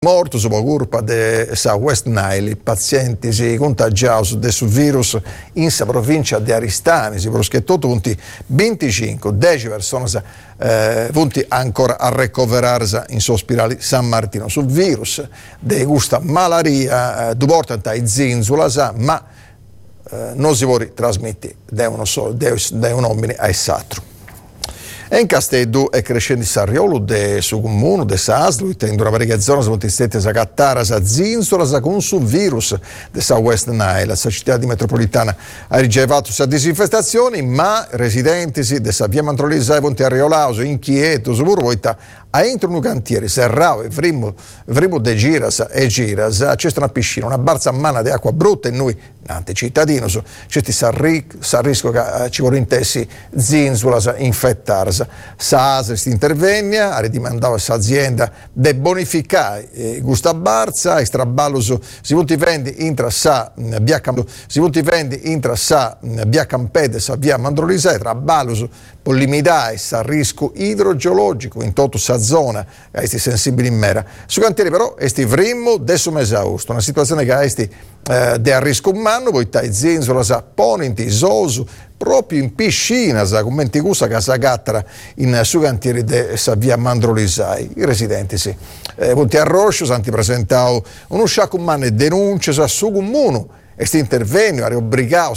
Morto per colpa di West Nile, i pazienti si contagiati del virus in sa provincia di Aristani, si proschettono punti 25, 10 persone punti ancora a recoverarsi in ospedale San Martino sul virus di questa malaria, due porta ai zinzula, ma non si può trasmettere da un uomo a s'altro. E in Castello è crescendo il Sarriolo del suo comune, del Saslo, in una parecchia zona sono stati a cattare a zinzola con su virus del West Nile. La città metropolitana ha ricevuto questa disinfestazione, ma residenti della via Mantrolisa e Ponte Arriolauso, inquieto, su Purvoita, a entro un cantiere serrao e frimo de giras e giras, c'è una piscina, una barza a mano di acqua brutta e noi, nante cittadini, c'è il rischio che ci vorrintessi zinzola infettarsi. Sa si intervenne, ha ridimandava questa azienda de bonificare questa barza, extraballos si punti vendi intra sa via Campedes, via Mandrolisa, tra ballos per limitare il rischio idrogeologico in tutta questa zona, che è sensibile in mera. Su cantieri però è vremmo adesso mese agosto, una situazione che è di rischio umano, poi i zinzola ponenti, sosu, proprio in piscina, come Mentigusa che si gattara in su cantieri di via Mandrolisai. I residenti punti a Roscio si hanno presentato uno sciacco umano e denunce su comune e sti intervento, ha obbligato